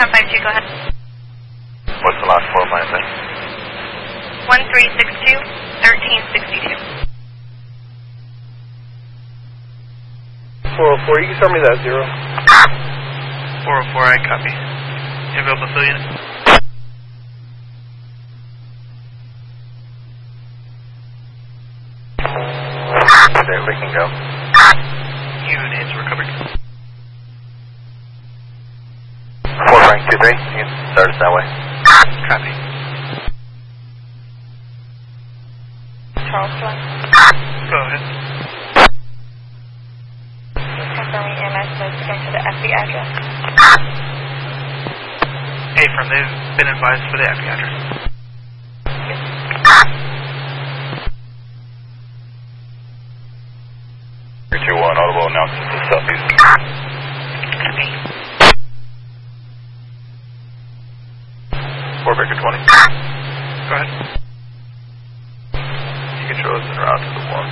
1052, go ahead. What's the last 4 of my thing? 1362, 1362. 404, you can tell me that 0. 404, I copy. You available to fill unit? There, we can go. Units recovered. 4 Frank 23, you can start us that way. Copy. Charleston. Go ahead. Just confirming EMS is going to the FB address. Affirm, they've been advised for the FB address. 321, audible announcement to southeast. Copy. 4 Baker 20. Go ahead.